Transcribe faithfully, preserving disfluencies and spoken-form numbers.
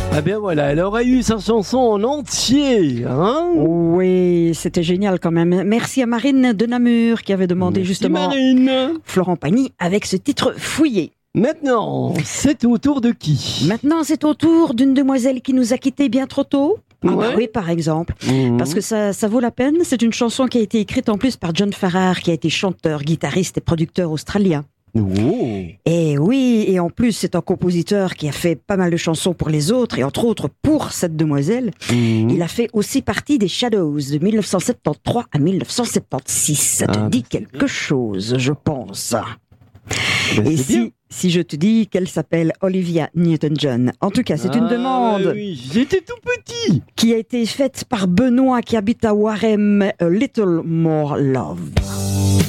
Ah bien voilà, elle aurait eu sa chanson en entier, hein? Oui, c'était génial quand même. Merci à Marine de Namur qui avait demandé Merci justement Marine. Florent Pagny avec ce titre Fouillé. Maintenant, c'est au tour de qui? Maintenant, c'est au tour d'une demoiselle qui nous a quittés bien trop tôt. Ah bah Ouais. oui, par exemple. Mmh. Parce que ça, ça vaut la peine. C'est une chanson qui a été écrite en plus par John Farrar, qui a été chanteur, guitariste et producteur australien. Oh. Et oui, et en plus, c'est un compositeur qui a fait pas mal de chansons pour les autres, et entre autres pour cette demoiselle. Mmh. Il a fait aussi partie des Shadows de dix-neuf cent soixante-treize à dix-neuf cent soixante-seize. Ça te Ah, dit bah, quelque chose, je pense. Ben, Et c'est bien. si, si je te dis qu'elle s'appelle Olivia Newton-John. En tout cas, c'est une Ah, demande ouais, oui, j'étais tout petit. qui a été faite par Benoît qui habite à Warem, A Little More Love.